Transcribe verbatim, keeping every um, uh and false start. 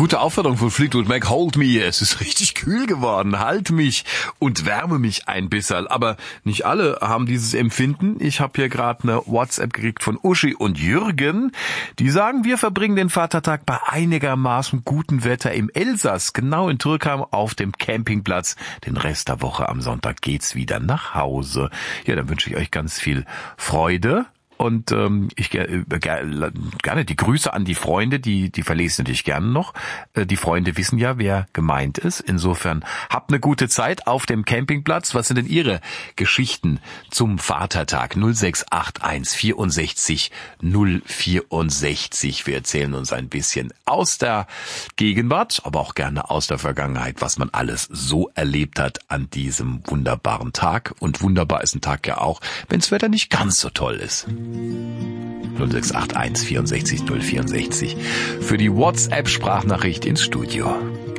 Gute Aufforderung von Fleetwood Mac, hold me. Es ist richtig kühl geworden. Halt mich und wärme mich ein bisschen. Aber nicht alle haben dieses Empfinden. Ich habe hier gerade eine WhatsApp gekriegt von Uschi und Jürgen. Die sagen, wir verbringen den Vatertag bei einigermaßen gutem Wetter im Elsass, genau in Türkheim auf dem Campingplatz. Den Rest der Woche am Sonntag geht's wieder nach Hause. Ja, dann wünsche ich euch ganz viel Freude. Und ähm, ich gerne gerne die Grüße an die Freunde, die die verlese ich natürlich gerne noch. Äh, die Freunde wissen ja, wer gemeint ist. Insofern habt eine gute Zeit auf dem Campingplatz. Was sind denn Ihre Geschichten zum Vatertag? null sechs acht eins vierundsechzig null vierundsechzig. Wir erzählen uns ein bisschen aus der Gegenwart, aber auch gerne aus der Vergangenheit, was man alles so erlebt hat an diesem wunderbaren Tag. Und wunderbar ist ein Tag ja auch, wenn das Wetter nicht ganz so toll ist. null sechs acht eins vierundsechzig null vierundsechzig für die WhatsApp-Sprachnachricht ins Studio.